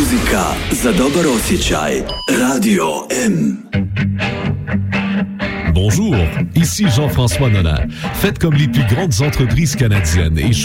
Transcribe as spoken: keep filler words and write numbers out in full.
Muzika za dobar osjećaj. Radio M. Bonjour, ici Jean-François Nolin. Faites comme les plus grandes entreprises canadiennes et